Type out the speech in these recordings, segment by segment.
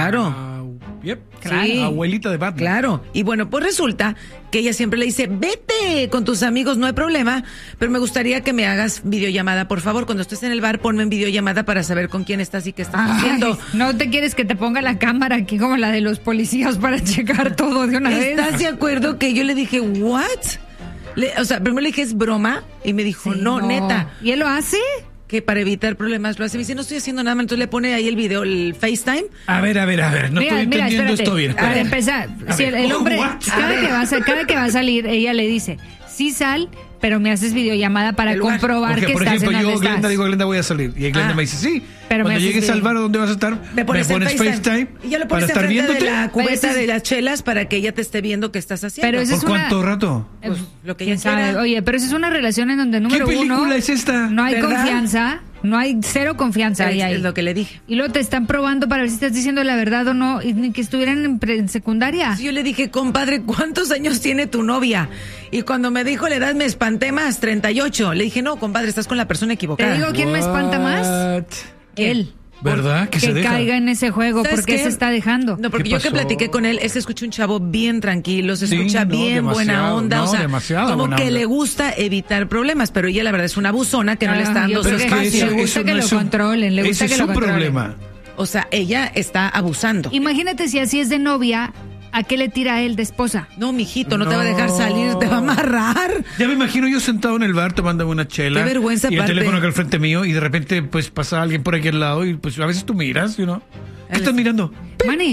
Claro. Claro. Sí. Abuelita de Batman. Claro. Y bueno, pues resulta que ella siempre le dice, vete con tus amigos, no hay problema, pero me gustaría que me hagas videollamada, por favor. Cuando estés en el bar, ponme en videollamada para saber con quién estás y qué estás haciendo. No te quieres que te ponga la cámara aquí como la de los policías para checar todo de una vez. ¿Estás de acuerdo que yo le dije, what? O sea, primero le dije, es broma, y me dijo, Sí, no, neta. ¿Y él lo hace? Que para evitar problemas lo hace. Me dice, no estoy haciendo nada, entonces le pone ahí el video, el FaceTime. A ver, no estoy entendiendo espérate. esto bien. Para empezar, si el hombre, what? cada que va a salir, ella le dice, sí sal, pero me haces videollamada para El lugar. comprobar Porque, que por estás ejemplo, en yo, donde Glenda, estás. digo, Glenda, voy a salir. Y Glenda me dice, sí. Pero me Cuando haces llegues al video. bar donde vas a estar, Me pones en FaceTime Y ya lo para pones estar enfrente de viéndote. la cubeta Pero de las chelas para que ella te esté viendo qué estás haciendo. Pero ese ¿Por es una- cuánto rato? Pues, lo que ¿Quién ella quiera. sabe? Oye, pero esa es una relación en donde número ¿Qué película uno es esta? no hay ¿Verdad? confianza, no hay cero confianza ahí. Es lo que le dije. Y luego te están probando para ver si estás diciendo la verdad o no, y ni que estuvieran en secundaria. Yo le dije, compadre, ¿cuántos años tiene tu novia? Y cuando me dijo la edad me espanté más, 38. Le dije, no, compadre, estás con la persona Te equivocada. digo quién me espanta más. What? Él. ¿Verdad? Que se deja. caiga en ese juego, ¿Sabes porque qué? se está dejando. No, porque ¿Qué yo que pasó? platiqué con él se escucha un chavo bien tranquilo, se Sí, escucha no, bien buena demasiado, onda, no, o sea, demasiado como buena que onda. le gusta evitar problemas, pero ella la verdad es una abusona que no le está dando yo su creo Pero es que que espacio. le gusta que no lo es su- controlen, le gusta ese que es lo su controlen. problema. O sea, ella está abusando. Imagínate si así es de novia, ¿a qué le tira a él de esposa? No, mijito, no te va a dejar salir, te va a amarrar. Ya me imagino yo sentado en el bar tomando una chela. Qué vergüenza, y el aparte. teléfono acá al frente mío y de repente pues pasa alguien por aquí al lado y pues a veces tú miras, ¿no? ¿Qué estás mirando? Manny,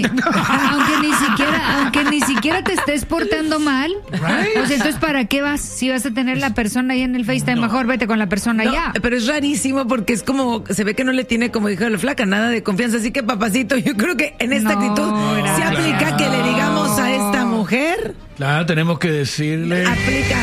aunque ni siquiera te estés portando mal, Right. o sea, entonces ¿para qué vas? Si vas a tener la persona ahí en el FaceTime, mejor vete con la persona No, ya. pero es rarísimo porque es como, se ve que no le tiene, como dijo la flaca, nada de confianza. Así que, papacito, yo creo que en esta No, actitud se gracias. aplica que le digamos a esta mujer, Claro, tenemos que decirle. aplica.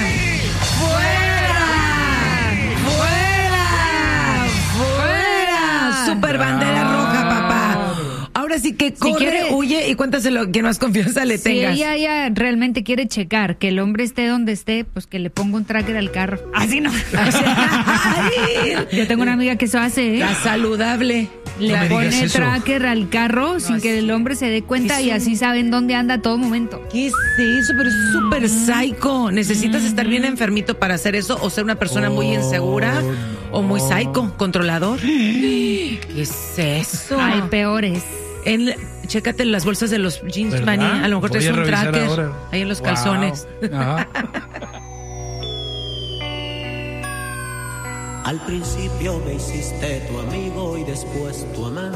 ¡Fuera! ¡Super bandera roja, papá! Ahora sí que corre, quiere- huye y cuéntaselo que más confianza le Si tengas. ella realmente quiere checar que el hombre esté donde esté, pues que le ponga un tracker al carro. Así no. Ay, Yo tengo una amiga que eso hace, ¿eh? la saludable. Le No me pone digas eso. tracker al carro sin que el hombre se dé cuenta y así saben dónde anda a todo momento. ¿Qué es eso? Pero es súper psycho. Necesitas estar bien enfermito para hacer eso o ser una persona muy insegura o muy psycho, controlador. ¿Qué es eso? Hay peores. Chécate las bolsas de los jeans, ¿Verdad? Manny. A lo mejor Voy traes a un revisar tracker ahora. ahí en los Wow. calzones. Ajá. Al principio me hiciste tu amigo y después tu amante.